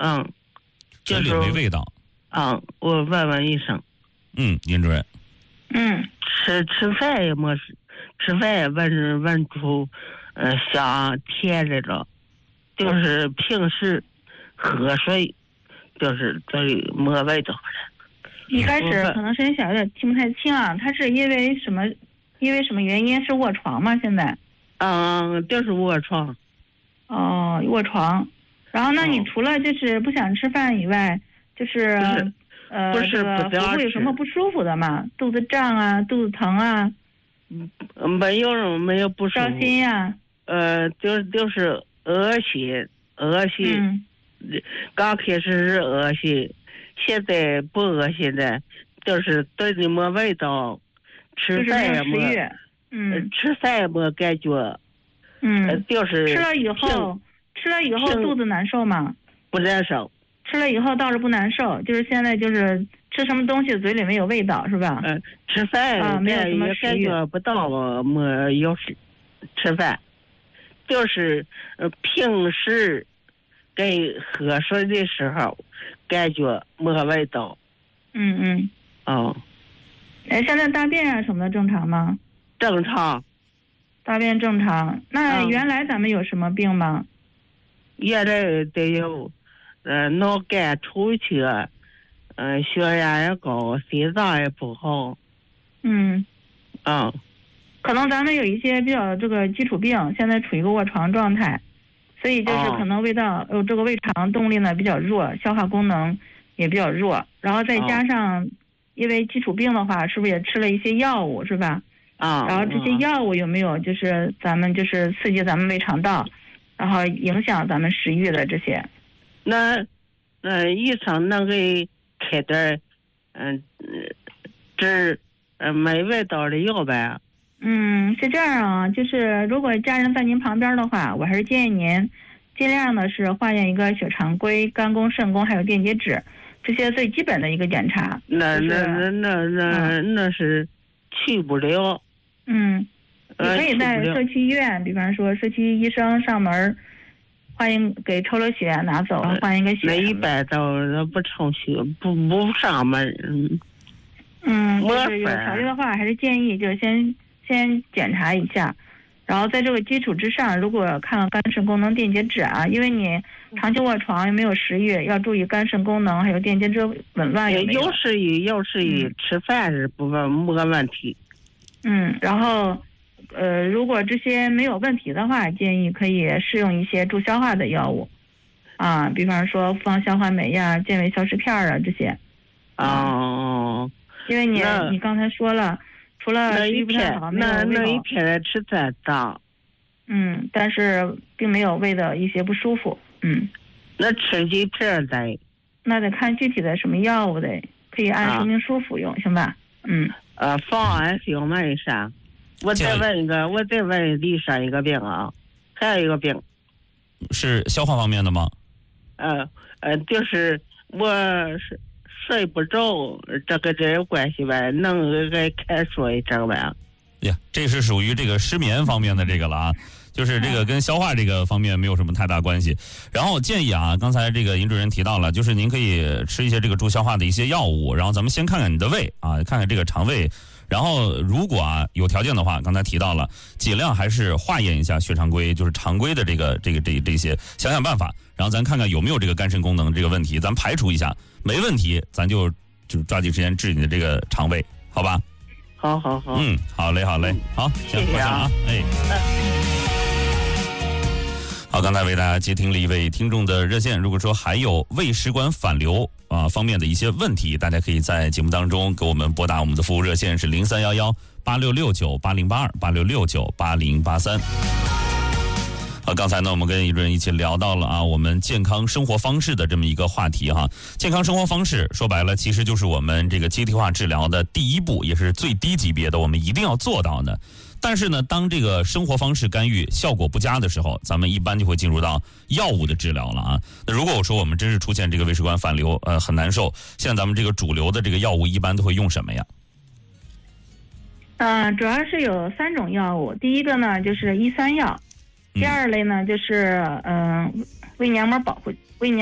嘴里没味道。 我问问医生。 尹主任。 吃饭也没事，吃饭也闻出香甜这种，就是平时喝水就是嘴里没味道。 一开始可能声音小有点听不太清啊，他是因为什么原因？是卧床吗？现在？ 就是卧床。 卧床。然后那你除了就是不想吃饭以外，就是这个腹部有什么不舒服的吗？肚子胀啊，肚子疼啊？ 没有不舒服。 烧心呀？ 就是恶心。刚开始是恶心，现在不恶心的，就是嘴里没味道，吃饭也没，吃饭也没感觉。就是吃了以后肚子难受吗？ 不难受。 吃了以后倒是不难受，就是现在就是吃什么东西嘴里没有味道是吧？ 吃饭没有什么感觉不到没有吃饭，就是平时给喝水的时候感觉没味道。 现在大便啊什么的正常吗？ 正常。 大便正常。那原来咱们有什么病吗？ 原来得有脑干出血，血压也高，心脏也不好。 可能咱们有一些比较这个基础病，现在处于一个卧床状态，所以就是可能这个胃肠动力呢比较弱，消化功能也比较弱，然后再加上因为基础病的话，是不是也吃了一些药物是吧？然后这些药物有没有就是咱们就是刺激咱们胃肠道，然后影响咱们食欲的这些？ 那医生能给开点没味道的药呗？ 是这样啊，就是如果家人在您旁边的话，我还是建议您尽量的是化验一个血常规、肝功、肾功还有电解质这些最基本的一个检查。 那是去不了。 你可以在社区医院，比方说社区医生上门换给抽了血拿走，换一个血。 那一般都不抽血，不上门。 就是有条件的话，还是建议就先检查一下，然后在这个基础之上，如果看看肝肾功能、电解质啊，因为你长期卧床又没有食欲，要注意肝肾功能还有电解质紊乱有没有。 有食欲，吃饭是没问题。 然后如果这些没有问题的话，建议可以试用一些助消化的药物比方说复方消化酶呀、健胃消食片啊这些。因为你刚才说了，除了食欲不太好， 那一片吃3档。 但是并没有胃的一些不舒服。 那吃几片得？ 那得看具体的什么药物得，可以按说明书服用，行吧？ 防癌性没啥。我再问李生一个病啊，还有一个病， 是消化方面的吗？ 就是我是睡不着，这有关系呗？能给开说一声呗？ 呀，这是属于这个失眠方面的这个了啊，就是这个跟消化这个方面没有什么太大关系。然后我建议啊，刚才这个尹主任提到了，就是您可以吃一些这个助消化的一些药物，然后咱们先看看你的胃啊，看看这个肠胃。然后如果有条件的话，刚才提到了，尽量还是化验一下血常规，就是常规的这些，想办法，然后咱看看有没有这个肝肾功能这个问题，咱排除一下，没问题，咱就抓紧时间治你的这个肠胃，好吧？ 好。 好嘞，好， 谢谢啊， 好，刚才为大家接听了一位听众的热线，如果说还有胃食管反流方面的一些问题，大家可以在节目当中给我们拨打我们的服务热线是031186698082，86698083。刚才呢，我们跟尹主任一起聊到了我们健康生活方式的这么一个话题哈。健康生活方式说白了，其实就是我们这个阶梯化治疗的第一步，也是最低级别的，我们一定要做到的。但是呢，当这个生活方式干预效果不佳的时候，咱们一般就会进入到药物的治疗了那如果我说我们真是出现这个胃食管反流，很难受，现在咱们这个主流的这个药物一般都会用什么呀？ 主要是有3种药物，第一个呢就是1-3药，第二类呢就是胃黏膜保护